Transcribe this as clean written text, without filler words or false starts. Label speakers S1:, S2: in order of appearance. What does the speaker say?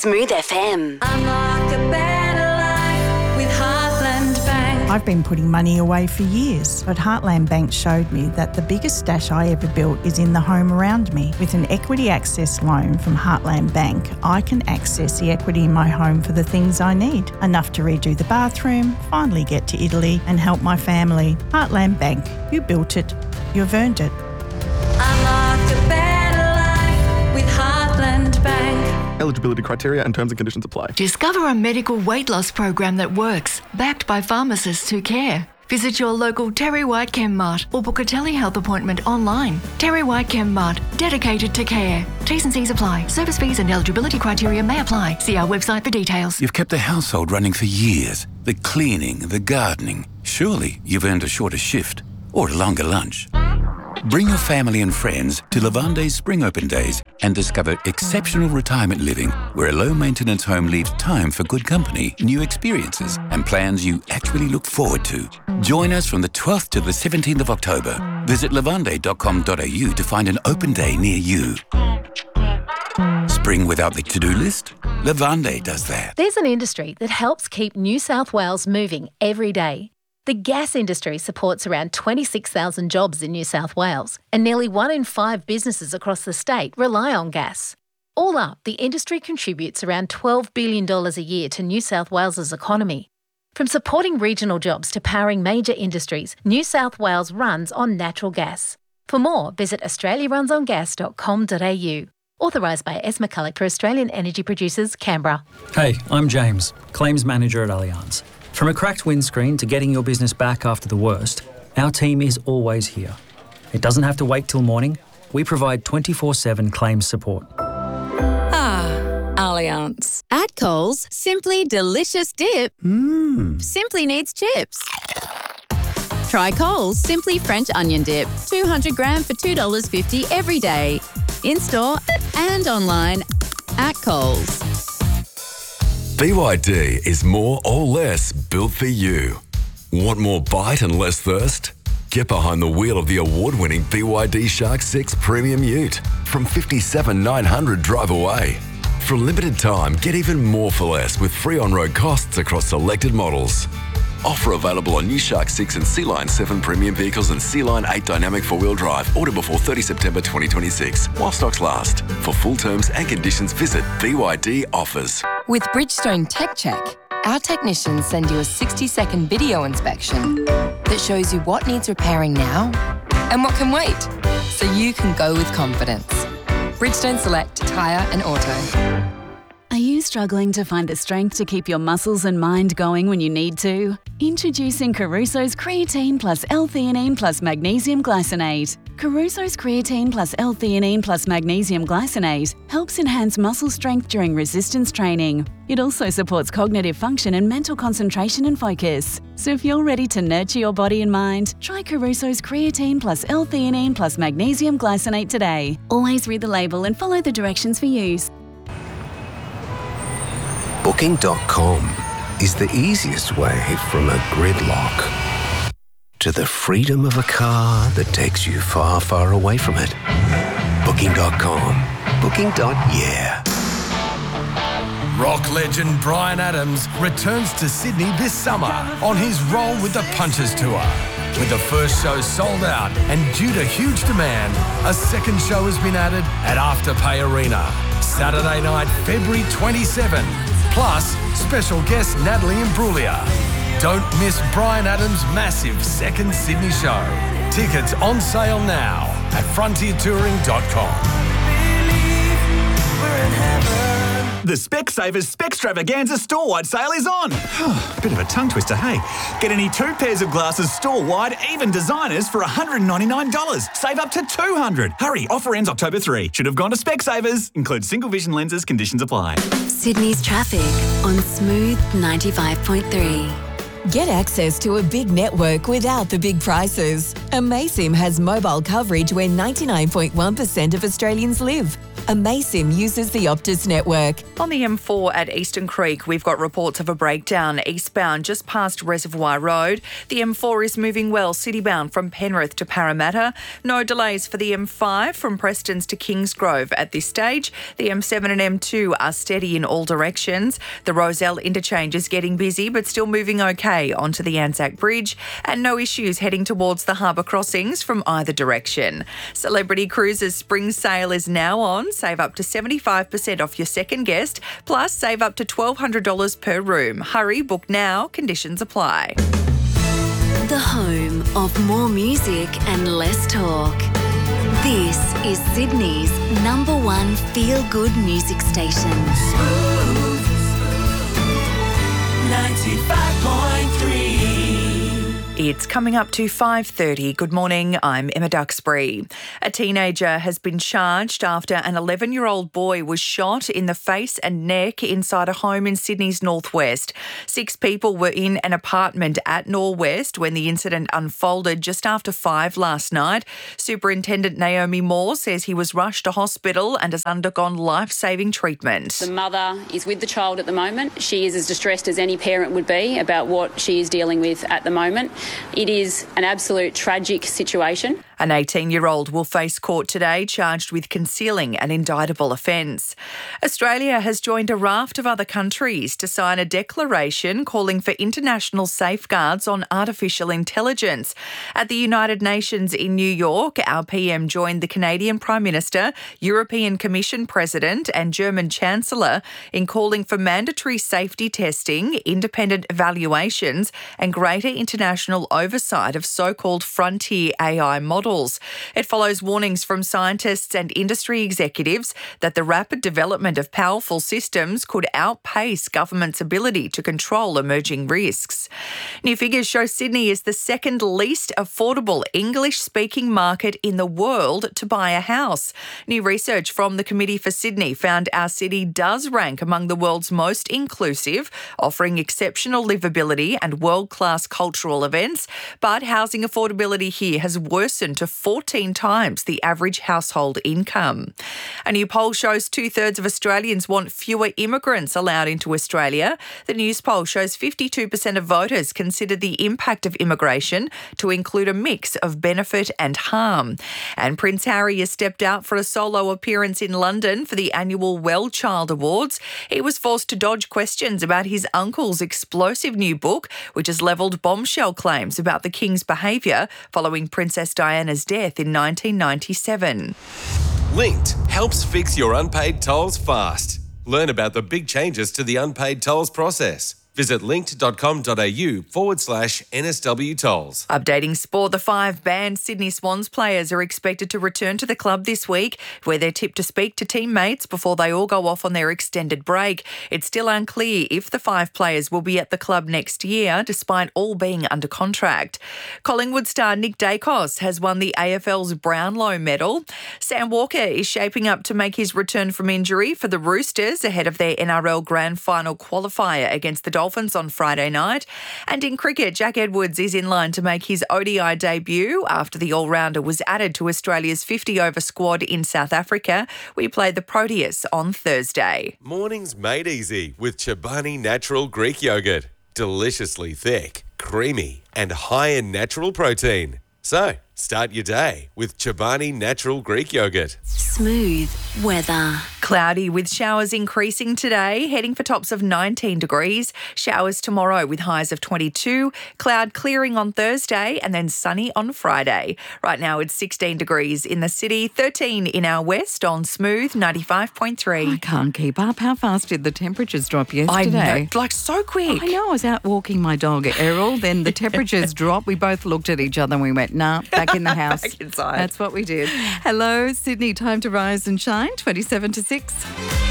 S1: Smooth FM.
S2: Unlock a better life with Heartland Bank.
S3: I've been putting money away for years, but Heartland Bank showed me that the biggest stash I ever built is in the home around me. With an equity access loan from Heartland Bank, I can access the equity in my home for the things I need. Enough to redo the bathroom, finally get to Italy and help my family. Heartland Bank, you built it, you've earned it.
S2: Unlock a better life with Heartland Bank.
S4: Eligibility criteria and terms and conditions apply.
S5: Discover a medical weight loss program that works, backed by pharmacists who care. Visit your local Terry White Chem Mart or book a telehealth appointment online. Terry White Chem Mart, dedicated to care. T's and C's apply. Service fees and eligibility criteria may apply. See our website for details.
S6: You've kept the household running for years. The cleaning, the gardening. Surely you've earned a shorter shift or a longer lunch. Bring your family and friends to Lavande's Spring Open Days and discover exceptional retirement living where a low-maintenance home leaves time for good company, new experiences and plans you actually look forward to. Join us from the 12th to the 17th of October. Visit lavande.com.au to find an open day near you. Spring without the to-do list? Lavande does that.
S7: There's an industry that helps keep New South Wales moving every day. The gas industry supports around 26,000 jobs in New South Wales, and nearly 1 in 5 businesses across the state rely on gas. All up, the industry contributes around $12 billion a year to New South Wales's economy. From supporting regional jobs to powering major industries, New South Wales runs on natural gas. For more, visit australiarunsongas.com.au. Authorised by Es McCulloch for Australian Energy Producers, Canberra.
S8: Hey, I'm James, Claims Manager at Allianz. From a cracked windscreen to getting your business back after the worst, our team is always here. It doesn't have to wait till morning. We provide 24/7 claims support.
S9: Allianz. At Coles, simply delicious dip simply needs chips. Try Coles Simply French Onion Dip, 200 gram for $2.50 every day. In-store and online at Coles.
S10: BYD is more or less built for you. Want more bite and less thirst? Get behind the wheel of the award-winning BYD Shark 6 Premium Ute from $57,900 drive away. For a limited time, get even more for less with free on-road costs across selected models. Offer available on new Shark 6 and Sea Line 7 premium vehicles and Sea Line 8 dynamic four-wheel drive. Order before 30 September 2026 while stocks last. For full terms and conditions, visit BYD Offers.
S11: With Bridgestone Tech Check, our technicians send you a 60-second video inspection that shows you what needs repairing now and what can wait, so you can go with confidence. Bridgestone Select Tyre and Auto.
S12: Are you struggling to find the strength to keep your muscles and mind going when you need to? Introducing Caruso's Creatine Plus L-Theanine Plus Magnesium Glycinate. Caruso's Creatine Plus L-Theanine Plus Magnesium Glycinate helps enhance muscle strength during resistance training. It also supports cognitive function and mental concentration and focus. So if you're ready to nurture your body and mind, try Caruso's Creatine Plus L-Theanine Plus Magnesium Glycinate today. Always read the label and follow the directions for use.
S13: Booking.com is the easiest way from a gridlock to the freedom of a car that takes you far, far away from it. Booking.com. Booking.yeah.
S14: Rock legend Bryan Adams returns to Sydney this summer on his Roll with the Punches tour. With the first show sold out and due to huge demand, a second show has been added at Afterpay Arena. Saturday night, February 27. Plus, special guest Natalie Imbruglia. Don't miss Bryan Adams' massive second Sydney show. Tickets on sale now at frontiertouring.com.
S15: The Specsavers Specstravaganza store-wide sale is on. Bit of a tongue twister, hey? Get any 2 pairs of glasses store-wide, even designers, for $199. Save up to $200. Hurry, offer ends October 3. Should have gone to Specsavers. Includes single vision lenses, conditions apply.
S1: Sydney's traffic on Smooth 95.3.
S16: Get access to a big network without the big prices. Amaysim has mobile coverage where 99.1% of Australians live. Amaysim uses the Optus network.
S17: On the M4 at Eastern Creek, we've got reports of a breakdown eastbound just past Reservoir Road. The M4 is moving well citybound from Penrith to Parramatta. No delays for the M5 from Prestons to Kingsgrove at this stage. The M7 and M2 are steady in all directions. The Rozelle interchange is getting busy but still moving okay onto the Anzac Bridge, and no issues heading towards the harbour crossings from either direction. Celebrity Cruises spring sale is now on. Save up to 75% off your second guest, plus save up to $1,200 per room. Hurry, book now. Conditions apply.
S1: The home of more music and less talk. This is Sydney's #1 feel-good music station.
S2: 95.3.
S17: It's coming up to 5:30. Good morning, I'm Emma Duxbury. A teenager has been charged after an 11-year-old boy was shot in the face and neck inside a home in Sydney's northwest. 6 people were in an apartment at Norwest when the incident unfolded just after 5 last night. Superintendent Naomi Moore says he was rushed to hospital and has undergone life-saving treatment.
S18: The mother is with the child at the moment. She is as distressed as any parent would be about what she is dealing with at the moment. It is an absolute tragic situation.
S17: An 18-year-old will face court today charged with concealing an indictable offence. Australia has joined a raft of other countries to sign a declaration calling for international safeguards on artificial intelligence. At the United Nations in New York, our PM joined the Canadian Prime Minister, European Commission President and German Chancellor in calling for mandatory safety testing, independent evaluations and greater international oversight of so-called frontier AI models. It follows warnings from scientists and industry executives that the rapid development of powerful systems could outpace governments' ability to control emerging risks. New figures show Sydney is the second least affordable English-speaking market in the world to buy a house. New research from the Committee for Sydney found our city does rank among the world's most inclusive, offering exceptional livability and world-class cultural events, but housing affordability here has worsened to 14 times the average household income. A new poll shows 2/3 of Australians want fewer immigrants allowed into Australia. The news poll shows 52% of voters consider the impact of immigration to include a mix of benefit and harm. And Prince Harry has stepped out for a solo appearance in London for the annual Well Child Awards. He was forced to dodge questions about his uncle's explosive new book, which has levelled bombshell claims about the King's behaviour following Princess Diana's death in 1997.
S19: Linked helps fix your unpaid tolls fast. Learn about the big changes to the unpaid tolls process. Visit linked.com.au/NSW tolls.
S17: Updating sport, the 5 banned Sydney Swans players are expected to return to the club this week, where they're tipped to speak to teammates before they all go off on their extended break. It's still unclear if the 5 players will be at the club next year, despite all being under contract. Collingwood star Nick Dacos has won the AFL's Brownlow medal. Sam Walker is shaping up to make his return from injury for the Roosters ahead of their NRL Grand Final qualifier against the Dolphins on Friday night. And in cricket, Jack Edwards is in line to make his ODI debut after the all-rounder was added to Australia's 50-over squad in South Africa. We played the Proteus on Thursday.
S19: Mornings made easy with Chobani Natural Greek Yogurt. Deliciously thick, creamy and high in natural protein. So, start your day with Chobani Natural Greek Yogurt.
S1: Smooth weather.
S17: Cloudy with showers increasing today, heading for tops of 19 degrees. Showers tomorrow with highs of 22. Cloud clearing on Thursday and then sunny on Friday. Right now it's 16 degrees in the city, 13 in our west on Smooth 95.3.
S20: I can't keep up. How fast did the temperatures drop yesterday?
S17: I know, like so quick.
S20: I know. I was out walking my dog, Errol. Then the temperatures dropped. We both looked at each other and we went, nah, back in the house.
S17: Back inside.
S20: That's what we did. Hello, Sydney. Time to rise and shine. 27 to 6.